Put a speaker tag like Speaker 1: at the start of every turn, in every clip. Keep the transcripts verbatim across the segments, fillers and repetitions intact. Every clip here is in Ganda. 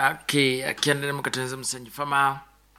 Speaker 1: Aki akiendelea mkatenza msanji fama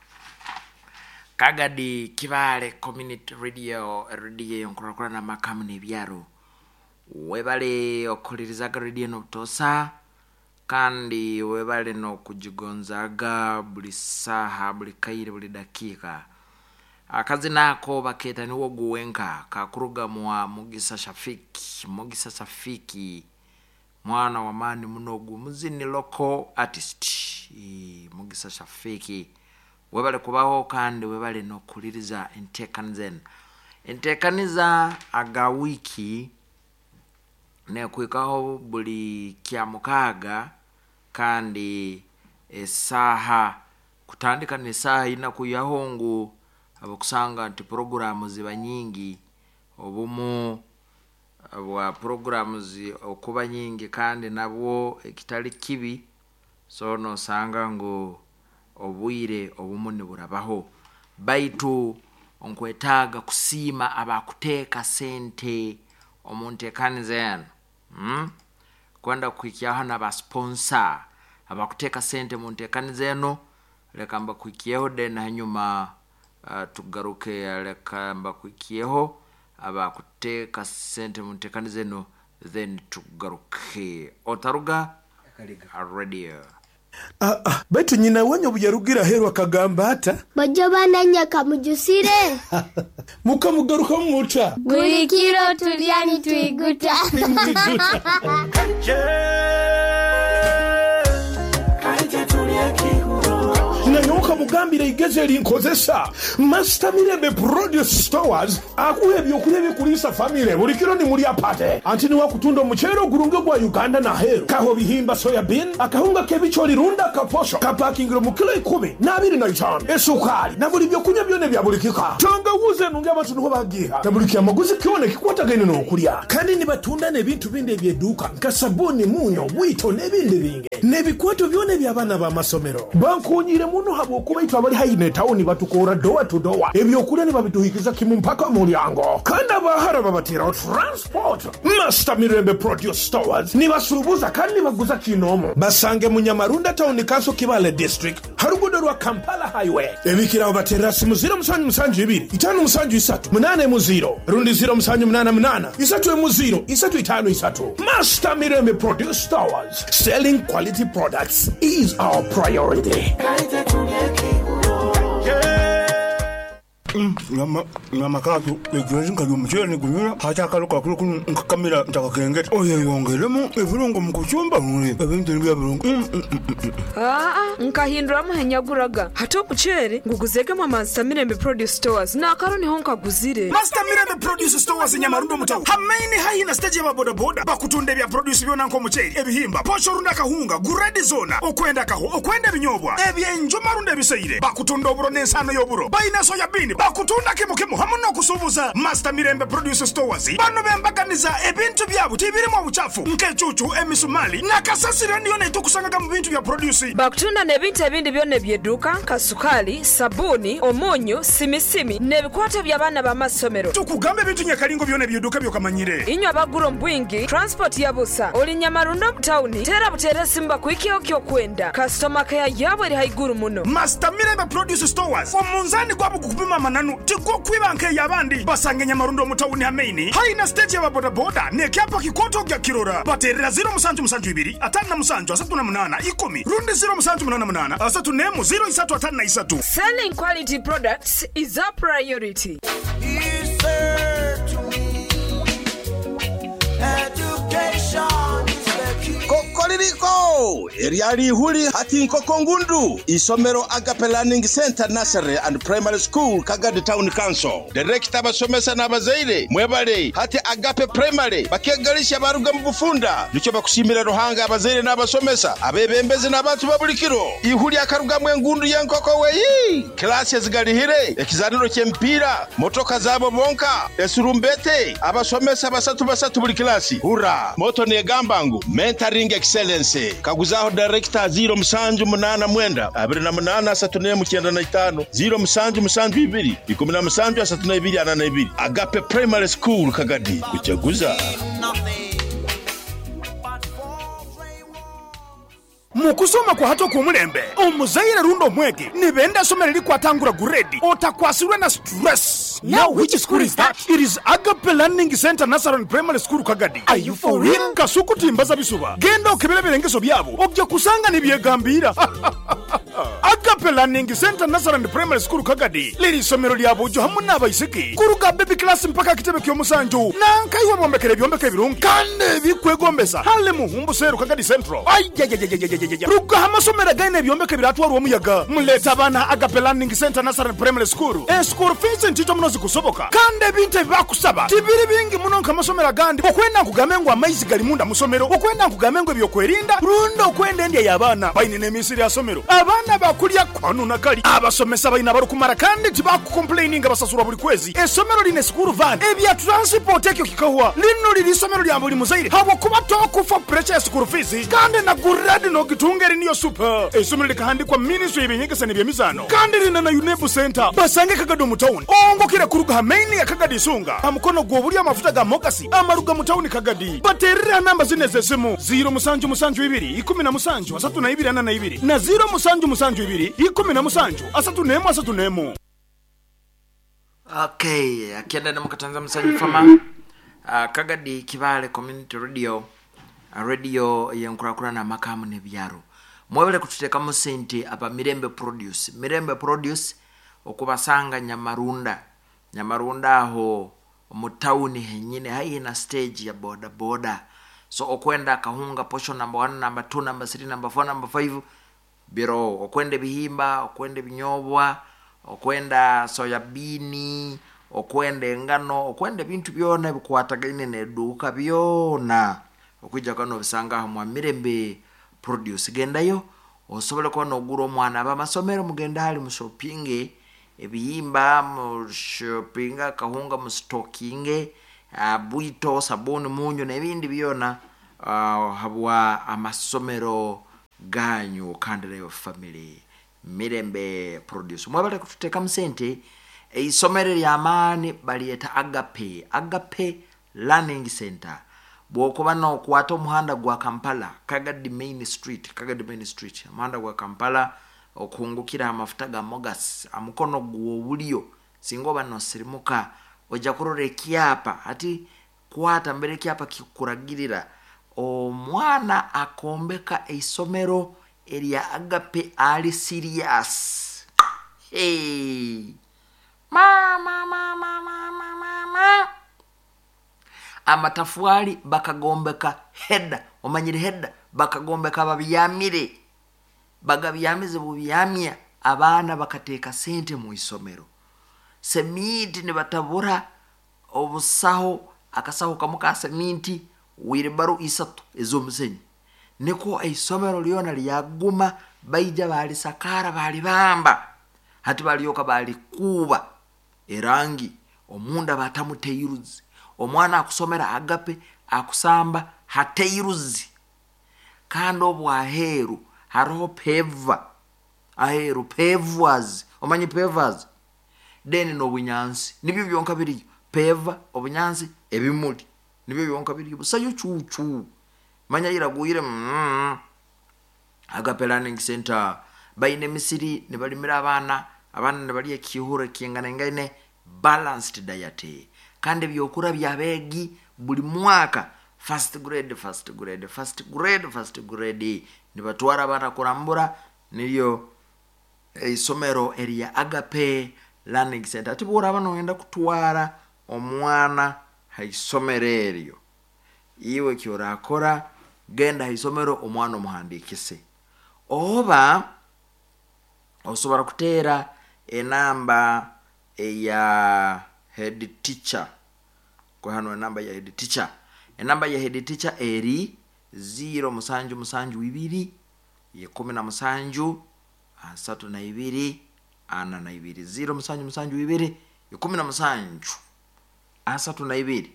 Speaker 1: Kagadi Kivale Community Radio Radio yonkorakora na makamu ni byaro webale okulirizaga radio no tosa kandi webale no kujigonzaga buli saha buli kaire buli dakika akazi nako baketa ni woguwenka kakuruga mwa Mugisa Shafiki Mugisa Shafiki mwana wa mani munogu muzini local artist Mugisa Shafiki webale kubaho kandi webale no kuliriza entekanzen entekaniza aga wiki ne kwikaho buli kyamukaga kandi esaha kutandika ni saha ina kuyahongu abakusanga nti programu ziba nyingi obumu wa programs okuba nyingi kandi nabwo ekitali kibi so no sanga ngo obwire obumuni burabaho baitu onkwetaga kusima abakuteeka sente omuntu ekanzen hmm? kwenda kuikiaho na ba sponsor abakuteeka sente omuntu ekanzeno lekamba kuikieho den hanyuma uh, tugaruke lekamba kuikieho abakuteeka sente omuntu ekanzeno then tugaruke otaruga akaliga radio
Speaker 2: Ah ah betu nyina wanyo buyarugira herwa kagamba ata
Speaker 3: Bajo bananya kamujusire
Speaker 2: muka mugaruka muta
Speaker 3: Gulikiro tuliani tuiguta
Speaker 2: Nanyoka mugambire igeze linkozesa Master Mirembe Produce Stores akuhebyo kurebe kulisa family buri kiro ni muri apate antini wakutunda umuchero gurunge gwa Uganda na hero kaho bihimba soya bean akahunga kebichori runda kaposho kapakingiro mu kilo ikumi na abiri na itanu esukari na buri byo kunya byone bya buri kika tanga wuze nunge abantu nho bagiha taburikiya maguzi kione kikwata gene no kuriya kandi ni batundane bintu binde byeduka nkasabuni munyo wito nebinde binge nebikwato byone byabana ba masomero bankunyire muno habo kuba itwa bari hayine town batukora doa to doa ebyo kure ni babituhikiza kimu mpaka mulyango kandi abahara babatira transport Master Mirembe Produce Stores ni basubuza kandi baguza kinomo basange munyamarunda town kanso Kibale district harugudo rwa Kampala highway ebikira baterasi muziro musanju musanju ibiri itanu musanju isatu munane muziro rundi ziro musanju munana munana isatu muziro isatu itanu isatu Master Mirembe Produce Stores selling quality products is our priority.
Speaker 4: Ngama ngama kato ejozi ngalo mchele kunyura hacha kaluka kulu nkakamira ntakakengeta oye yongeremo evirungo mukuchumba muri ebintu nibya birungo
Speaker 5: ah ah nkahindura muhenyaguraga hato muchele nguguzege mu Master Mirembe Produce Stores na karoni honka guzire
Speaker 6: Master Mirembe Produce Stores nyamarunda mutawo hamaini haina stage ya boda boda bakutunde bya produce byona nko muchele ebihimba pocho runda kahunga guredi zona okwenda kaho okwenda binyobwa ebye njomarunda biseire bakutunda oburo nensano yoburo baina soya bini bakutunda kimukimu hamuno kusubuza Master Mirembe Produce Stores bano bembaganiza ebintu byabo tibirimo obuchafu nkechuchu emisumali na kasasira ndiyo ne tukusanga mu bintu bya produce
Speaker 5: bakutunda ne bintu ebindi byone byeduka kasukali sabuni omonyo simisimi ne bikwata byabana ba masomero
Speaker 6: tukugambe bintu nyakalingo byone byeduka byokamanyire
Speaker 5: inyo abaguro mbwingi transport yabusa oli nyamarundo town tera butere simba kwikyo kyo kwenda customer care yabo ri haiguru muno
Speaker 6: Master Mirembe Produce Stores omunzani kwabo kukupima mananu tiko kwibanke yabandi basange nyamarundo mutawuni hamaini haina stage ya boda boda ne kyapa kikoto kya kirora baterera ziro musanju musanju ibiri atana musanju asatu na munana ikumi rundi ziro musanju munana munana asatu nemu ziro isatu atana na isatu
Speaker 5: selling quality products is our priority.
Speaker 7: Kokoriko eriali huli hati nkoko ngundu isomero Agape Learning Center Nursery and Primary School Kagadi Town Council director basomesa nabazaire mwebale hati Agape Primary bakegalisha baruga mbufunda nicho bakushimira rohanga abazaire nabasomesa abebembeze nabantu babulikiro ihuli akaruga mwengundu yankoko weyi klasi zigalihire ekizaniro kyempira motoka zabo bonka esurumbete abasomesa basatu basatu buli klasi hura moto ne gambangu mentoring excellence kaguzaho director ziro musanju munana mwenda abiri na munana asatu ne mucyenda na itanu ziro musanju musanju ibiri ikumi na musanju asatu na ibiri ana na ibiri Agape Primary School Kagadi kuchaguza
Speaker 6: mukusoma kwa hato kumulembe omuzaire rundo mwege nibenda somero likwatangura grade otakwasirwe na stress. Now which school is that? It is Agape Learning Center Nazarene Primary School Kagadi. Are you for real? Kasuku timbaza bisuba genda okebera birengeso byabo obye kusanga nibyegambira. Agape Learning Center Nazarene Primary School Kagadi liri somero lyabo jo hamwe n'abayisiki kuruga baby class mpaka kitebe ky'omusanju nankaiwa bombekere byombeke birungi kandi bikwegombesa hale muhumbu seru Kagadi Central. Ayayayayayayaya ruga hamasomero gaine byombeke biratwara omuyaga muleta abana Agape Learning Center Nazarene Primary School. E school fees ntito muno zikusoboka kandi ebintu bibakusaba tibiri bingi muno nkamasomero gandi okwenda nkugamengo amaizi gali munda musomero okwenda nkugamengo ebyokwerinda rundo okwenda endya y'abaana bayine n'emisiri ya somero abana bakulya kwanu nakali abasomesa bayina barukumara kandi tibakucomplaininga basasura buli kwezi. Esomero line school van ebya transport ekyo kikawa lino liri somero lya buli muzaire habo kuba tokufa pressure school fees kandi na guradi no gitungeri niyo super. Esomero likahandikwa ministry y'ebinyegesa n'ebyemizano kandi lina na UNEP center basange Kagadi mu town ongo kira kuruga maini ya Kagadi Sunga amukono gwobuli amafuta ga Mokasi amaruga mu town Kagadi. Baterera namba zine zesimu zero musanju musanju ibiri ikumi na musanju asatu na ibiri ana na ibiri na zero musanju musanju ibiri ikumi na musanju asatu nemu asatu nemu.
Speaker 1: Okay, akienda na mukatanza musanju fama uh, Kagadi Kibale Community Radio uh, radio yenkurakura na makamu ne byaro mwebale kututeka mu sente apa Mirembe Produce. Mirembe Produce okubasanga Nyamarunda Nyamarunda aho mu town henyine hayi na stage ya boda boda. So okwenda Kahunga portion number one, number two, number three, number four, number five biro okwende bihimba okwende binyobwa okwenda soyabini okwende ngano okwende bintu byona bikwatagane ne duka byona okwijja kano bisanga mu Mirembe Produce. Gendayo osobole ko no guro mwana ba masomero mugenda hali mu shopping ebihimba mu shopping Kahunga mu stocking uh, buito sabuni munyu na ebindi byona uh, habwa amasomero ganyu kandele yo family. Mirembe Produce mwabale kututeka msente eisomero lya amani balieta Agape Agape Learning Center bwoko bano kwata omuhanda gwa Kampala Kagadi Main Street Kagadi Main Street muhanda gwa Kampala okungukira amafuta ga Mogas amukono gwo bulio singo bano sirimuka oja kurore kiapa ati kwata mbere kiapa kikuragirira omwana akombeka eisomero eria Agape ali serious. Hey mama mama mama mama amatafuali bakagombeka head omanyire head bakagombeka babiyamire bagabiyamize bubiyamya abana bakateka sente mu isomero semiti ne batabura obusaho akasaho kamuka semiti wiribaru isatu ezomusenyi niko eisomero lyona lyaguma baija bali sakara bali bamba hati balioka bali kuba erangi omunda batamuteiruzi omwana akusomera Agape akusamba hateiruzi kando bwaheru haro peva aheru pevas omanyi pevas deni no bunyansi nibyo byonka biri peva obunyansi ebimuli nibyo byonka biri busayo chuchu manya iraguyire mm, Agape Learning Center bayine misiri ne balimira abana abana ne bali ekihure kingana ngene balanced diet kandi byokura byabegi buli mwaka first grade first grade first grade first grade ne batwara abana kurambura niyo eisomero area Agape Learning Center atibura abana ngenda kutwara omwana haisomereryo iwe kyorakora genda isomero omwana omuhandikise oba osobora kutera enamba eya head teacher kwa hano enamba ya head teacher enamba ya head teacher eri zero musanju musanju ibiri ye kumi na musanju asatu na ibiri ana na ibiri zero musanju musanju ibiri ye kumi na musanju asatu na ibiri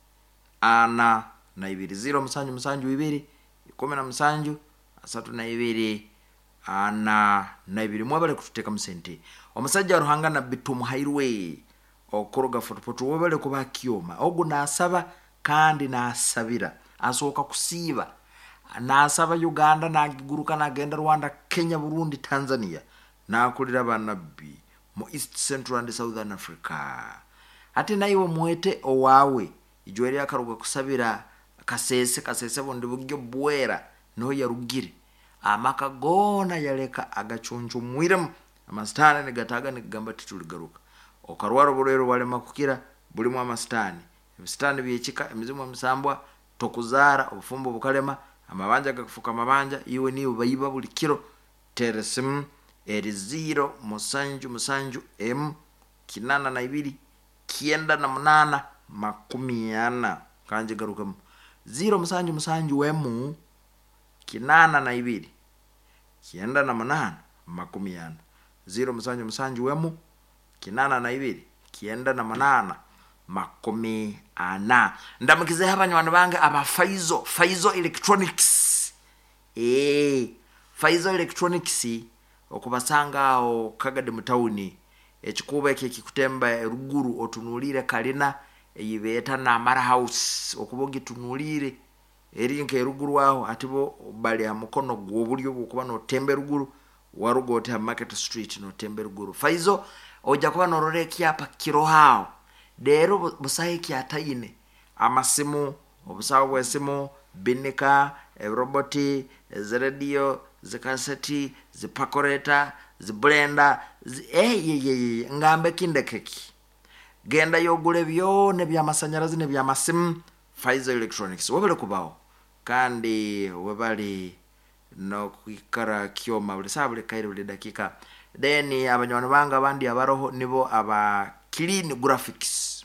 Speaker 1: ana na ibiri zero musanju musanju ibiri kumi na musanju asatu na ibiri ana na ibiri mwabale kututeka msente omusajja ruhanga na bitumu highway okoroga fotopoto wabale kuba kioma ogu nasaba kandi nasabira asoka kusiba nasaba Uganda nagiguruka nagenda Rwanda Kenya Burundi Tanzania nakulira banabbi mu East Central and Southern Africa ate nayiwe muwete owawe ijweri akaruga kusabira kasese kasese bondi bugyo bwera no yarugire amaka gona yaleka agachunju mwirem amastana ne gataga ne gamba tituligaruka okarwaro burero wale makukira buli mu amastani ebistani byekika emizimu amusambwa tokuzara obufumbo bukalema amabanja gakufuka amabanja iwe niwe bayiba buli kiro teresim eri zero musanju musanju m kinana na ibiri kienda na munana makumi ana kanje garuka zero musanju musanju m kinana na ibiri kienda na munana makumi ana zero musanju musanju m kinana na ibiri kienda na munana makumi ana ndamukize abanywana bange aba Faizo Faizo Electronics eh Faizo Electronics okubasanga o Kagade mutawuni ekikuba eke kikutemba ruguru otunulire kalina eyibeta na Mara House okubogi tunulire eri nke ruguru aho atibo bali amukono gwobulyo bukuba no tembe ruguru warugote ha Market Street no tembe ruguru Faizo oja kuba norore kyapa kirohao dero busaye kyatayine amasimu obusawo bwesimu binika roboti zeradio zikaseti zipakoreta ziblender eh ye ngambe kindekeki genda yogule byone byamasanyarazi ne byamasimu Faizo Electronics wabele kubaho kandi wabali no kwikara kyoma buli sabule kaire buli dakika then abanywana banga bandi abaroho nibo aba Clean Graphics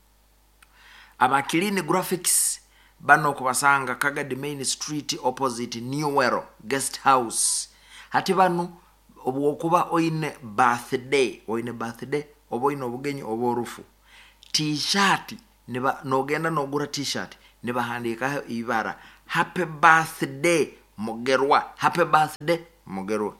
Speaker 1: aba Clean Graphics bano kubasanga Kagadi Main Street opposite New Wero Guest House hati bano obukuba oine birthday oine birthday oboine obugenyi oborufu t-shirt niba nogenda nogura t-shirt niba handika ibara happy birthday Mugerwa happy birthday Mugerwa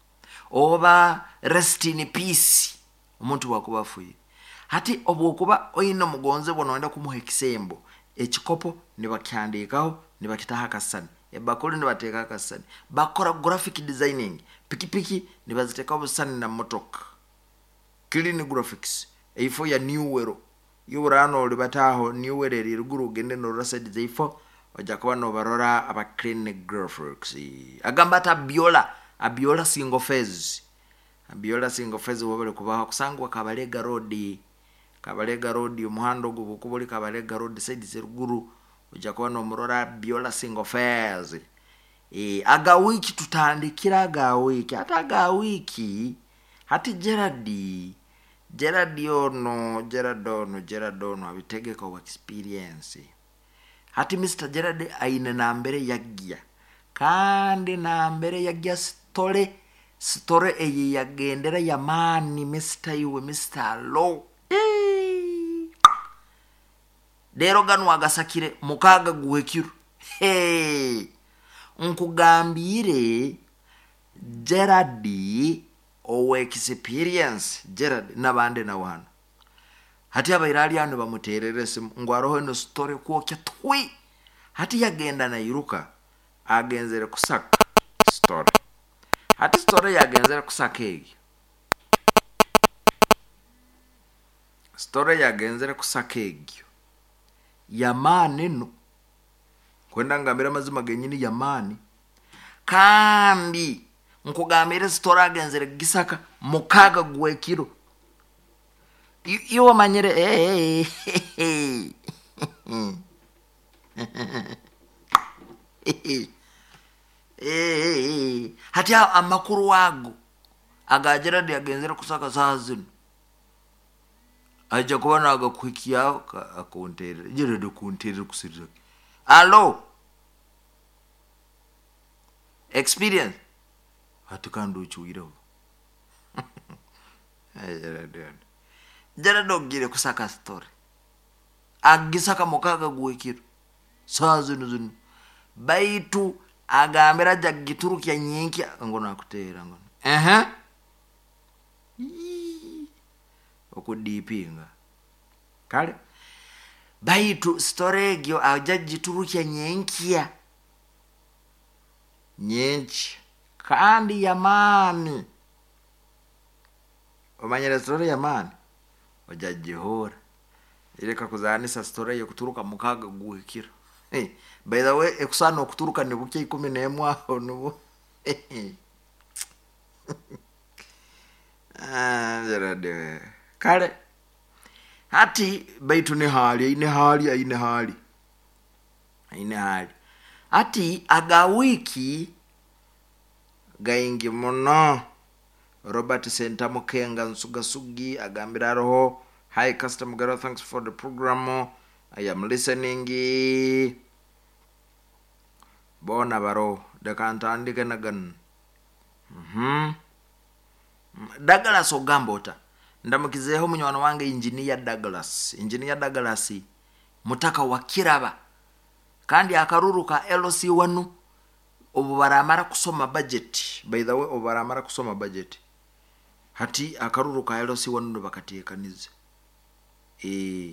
Speaker 1: oba rest in peace umuntu wakubafuye hati obukuba oyino mugonze bononda kumuha ekisembo ekikopo nibakyandikaho nibakitaha kasani ebakoli nibateka kasani bakora graphic designing pikipiki nibaziteka obusani na motoka Clean Graphics eifo ya New Wero yurano libataho New Wero ruguru gende no raside zeifo ojakuba no barora aba Clean Graphics agambata biola abiola single phase abiola single phase wabele kubaho kusangwa Kabalega Road Kabalega Road umuhando gubukubuli Kabalega Road side zeruguru ujakuba no murora biola single phase e aga wiki tutandikira aga wiki hata aga wiki hati Gerardi Gerardi ono Gerardono Gerardono abitegeka wa experience hati Mister Gerardi aine na mbere yagia kandi na mbere yagia story story eye yagendera yamani Mister Iwe Mister Low dero ganu agasakire mukaga guhekiru hey nkugambire Gerardi owe experience Gerardi nabande na wana hati abairali anu bamutererese ngwaroho no story kwokya twi hati yagenda na iruka agenzere kusaka story hati story yagenzere kusaka egi story yagenzere kusaka egi yamane no kwenda ngambira mazima genyini yamani kandi nkugambire story agenzere gisaka mukaga gwekiro iwa manyere eh eh hati amakuru wago agajera ndi agenzere kusaka sazino aje kubona agakwikiya akontere jere do kontere kusirira allo experience hatukando chuiro ajera do jara dogire kusaka story agisaka mukaga gwekiro sazino zino baitu agambira jagituru kya nyinki ngona kutera ngona eh okudipinga kale baitu story gyo ajagituru kya nyinkia nyinshi kandi yamani umanyira story yamani ojagihora ireka kuzanisa story yo kuturuka mukaga guhikira. Hey, by the way ekusana okuturuka ne buke ikumi n'emwe aho nubo ah jarade kale hati baitu ne hali ine hali ine hali ine hali hati aga wiki gaingi muno. Robert Senta Mukenga Nsuga Sugi agambira roho, hi customer girl, thanks for the program, I am listening. Bona baro dekanta andike nagan. Mhm. Douglas Ogambota ndamukizeho munywana wange engineer Douglas. Engineer Douglas mutaka wa Kiraba kandi akaruruka L C wanu obu baramara kusoma budget. By the way obu baramara kusoma budget hati akaruruka L C wanu bakatekanize eh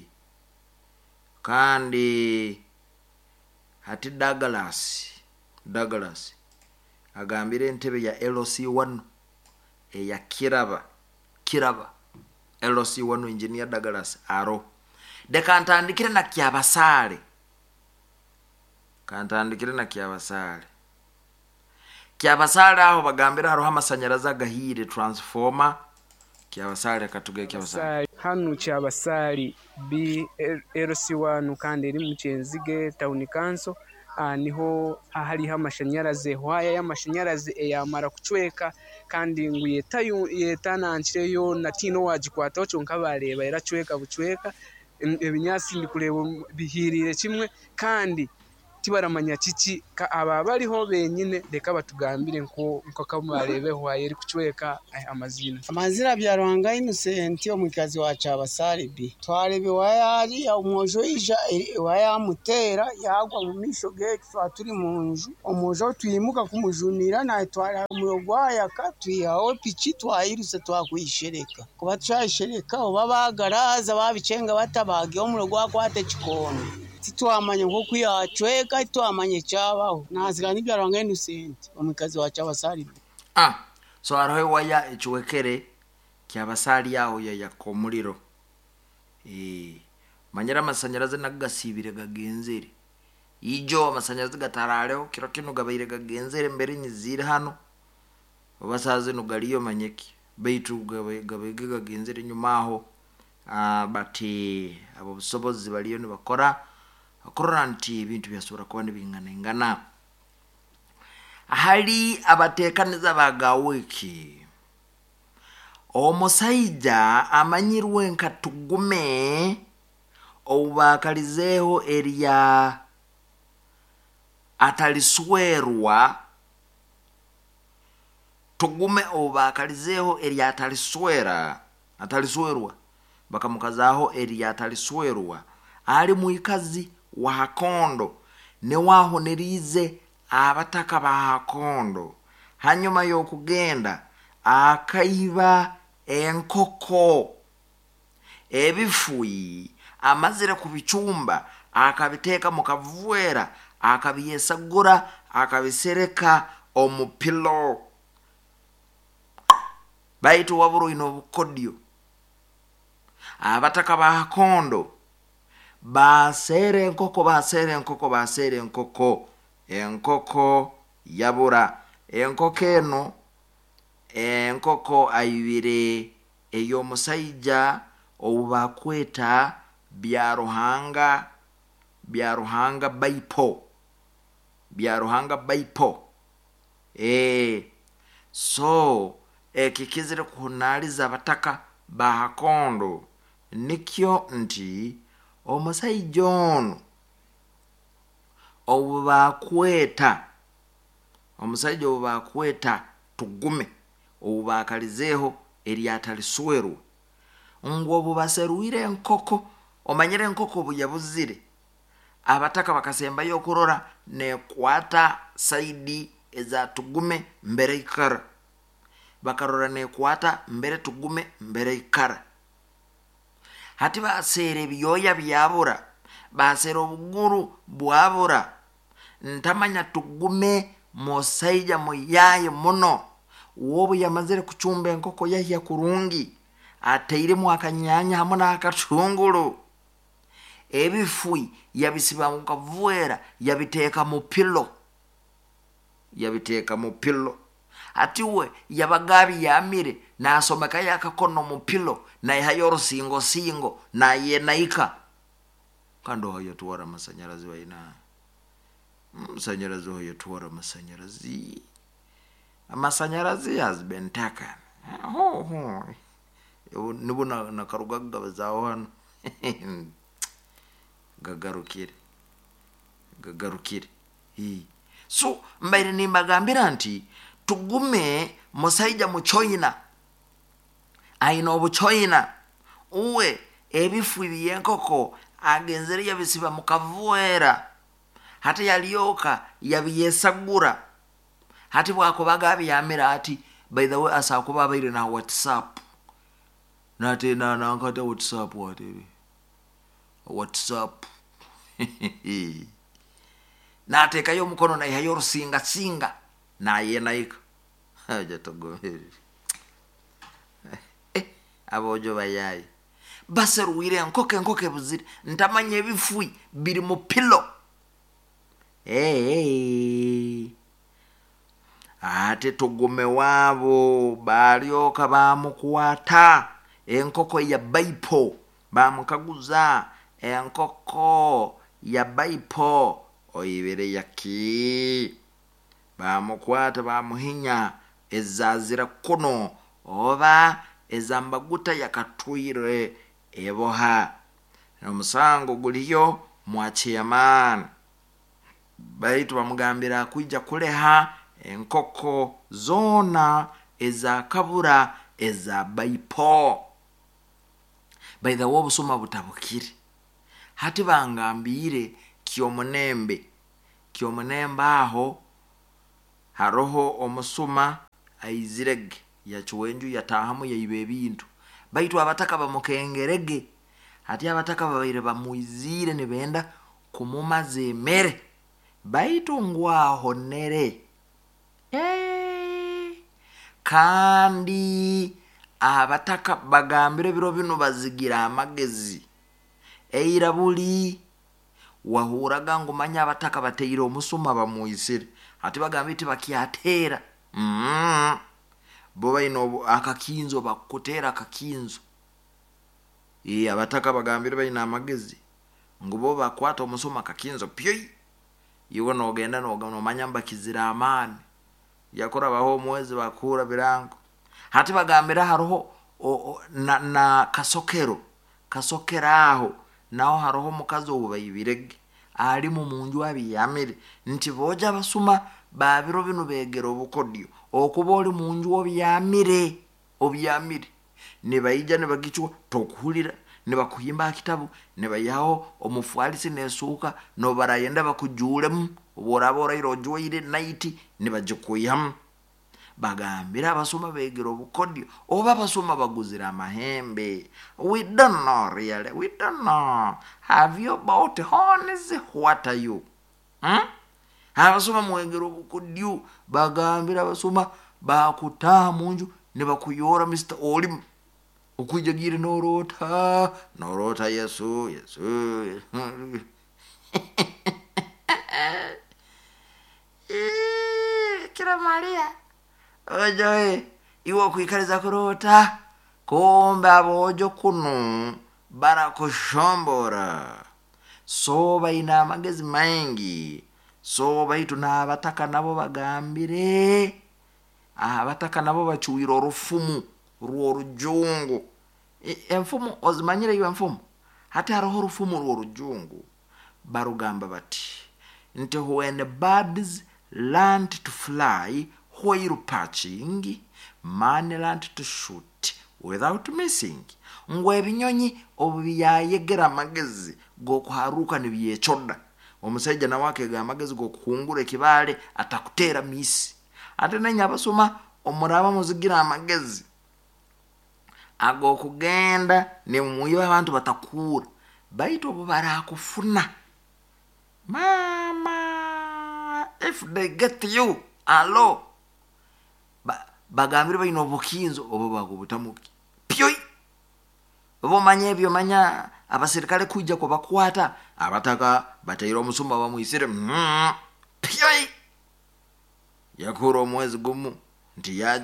Speaker 1: kandi hati Douglas Douglas agambire entebe ya L C wanu e ya Kiraba Kiraba L C wanu engineer Douglas aro de kantandikire na kyabasale kantandikire na kyabasale kyabasale aho bagambira haro amasanyaraza gahire transformer kyabasale katuge kyabasale
Speaker 8: hanu kyabasali B L C wanu kandi iri mu Kyenzige town council. Uh, niho ahari amashanyarazi hwaya y'amashanyarazi eyamara kucweka kandi nguyeta yetanankireyo natino wagikwataho cyonka bareba iracweka bucweka ebinyasi ndikureba bihirire kimwe kandi tibaramanya kiki aba bariho benyine reka batugambire nko nko kamarebe hwaye iri kucweka amazina
Speaker 9: amazina bya Rwanga Innocent yo mukazi wa Cyabasali B twarebe wayari ya umwojo ija waya mutera yagwa mu misho gate turi mu nju umwojo tuyimuka kumujunira na twara umuyogwaya katwiyaho pici twayiruse twakwishereka kuba twayishereka babagaraza babicenga batabage umurogwa kwate kikono titwamanye nko kuyacweka twamanye cyabaho nazira nibya Rwanga Innocent umukazi wa Cyabasali.
Speaker 1: Ah so araho waya ecwekere Cyabasali yaho ya yakomuriro eh manyira amasanyarazi nagasibire gagenzere ijo amasanyarazi gataraleho kiro kino gabayire gagenzere mbere nyizire hano basaze nugaliyo manyeki beitu gabaye gagenzere nyuma aho ah bati abo busobozi baliyo ni bakora akoranti ibintu byasura kuba nibingana ingana ahali abatekaniza bagawiki omusaija amanyirwe nkatugume obakalizeho area ataliswerwa tugume obakalizeho area ataliswera ataliswerwa bakamukazaho area ataliswerwa ali muikazi wa Hakondo ne waho nerize abataka ba Hakondo hanyuma yo kugenda akaiba enkoko ebifuyi amazire kubicumba akabiteka mukavwera akabiyesagura akabisereka omupilo baitu waburo ino bukodio abataka ba Hakondo basere enkoko basere enkoko basere enkoko enkoko yabura enkoko eno enkoko ayibire eyo musaija obubakweta bya Ruhanga bya Ruhanga baipo bya Ruhanga baipo eh so ekikizire kunaliza bataka ba Hakondo nikyo nti omusaija ono obubakweta omusaija obubakweta tugume obubakalizeho eryatalisweru ngo obubaseruire enkoko omanyire enkoko buyabuzire abataka bakasemba yokurora ne kwata saidi eza tugume mbere ikara bakarora ne kwata mbere tugume mbere ikara hati basere biyoya byabura basere obuguru bwabura ntamanya tugume mosaija muyaye muno wobu yamazire kucumba enkoko yahiya kurungi ateiremu akanyanya hamwe n'akatunguru ebifui yabisiba mu kavuera yabiteeka mu pilo yabiteeka mu pilo atiwe yabagabi yamire nasomeka yakakono mu pilo na hayoro singo singo na yenaika kando hoyo tuwara masanyarazi waina masanyarazi hoyo tuwara masanyarazi amasanyarazi has been taken ho ho nibuna nakarugaga bazaho hano gagarukire gagarukire hi so mbaire nimbagambira nti tugume mosaija mu China aina obu China uwe ebifu byenkoko agenzere yabisiba mu kavuera hata yalioka yabiyesagura hati bwako bagabi yamira ati by the way asa kuba baire na WhatsApp nate na na nkata WhatsApp wate WhatsApp nate kayo mukono na yayo singa singa na yenaika haja togo eh abojo bayayi baseruwire nkoke nkoke buziri ntamanye bifui biri mu pilo eh ate togome wabo balyoka bamukwata enkoko ya baipo bamukaguza enkoko ya baipo oyibere yaki bamukwata bamuhinya ezazira kono oba ezambaguta yakatwire eboha omusango guliyo mwachiyaman baitu bamugambira kuija kuleha enkoko zona eza kabura eza baipo by the way busoma butabukire hati bangambire kyomunembe kyomunembe aho haroho omusuma aizirege yachuwenju yatahamu yayibe ebintu baitu abataka bamukengerege hati abataka babaire bamuizire ne benda kumumaze emere baitu ngwaho nere eh kandi abataka bagambire biro bino bazigira amagezi eirabuli wahuraga ngumanya abataka bateire omusuma bamuisire hati bagambite bakiatera mm boba ino akakinzo bakutera akakinzo eh abataka bagambire bayina amagezi ngubo bakwata omusuma akakinzo pyi iwo no genda no gano manyamba kizira amani yakora baho mwezi bakura birango hati bagambira haroho o, o, na, na kasokero kasokeraho naho haroho mukazo ubayibirege ali mu munju abiyamire nti boja basuma babiro bino begero bukodyo okuboli munju obiyamire obiyamire ne bayija ne bagichwa tokuhulira ne bakuyimba kitabu ne bayaho omufwalisi nesuka no barayenda bakujulemu borabora irojoire night ne bajikuyam bagambira abasoma begero obukodyo oba basoma baguzira amahembe we don't know really we don't know have you about honest what are you hmm abasoma mwegero obukodyo bagambira abasoma bakutaha munju ne bakuyora Mister Olim ukujagire norota norota Yesu Yesu kira Maria ojoe iwo kuikaliza kurota kombe abojo kuno barakushombora soba ina magezi mengi soba itu na bataka nabo bagambire ah bataka nabo bachuwiro rufumu ruo rujungu emfumu ozimanyire iwe mfumu hata roho rufumu ruo rujungu barugamba bati nte when birds learn to fly while perching man learned to shoot without missing ngwe binyonyi obiyayegera magezi go kuharuka nibiyechoda omusaija na wake ga magezi go kuhungura kibale atakutera misi ate nanya basoma omuraba muzigira amagezi ago kugenda ne muyiba abantu batakura baito bo barakufuna mama if they get you alo ba bagambire bayino obukinzo obo bagubutamuki pyoi obo manye byo manya abasirikale kujja ko bakwata abataka batayira omusumba bamuyisire pyoi yakuro mwezi gumu ndi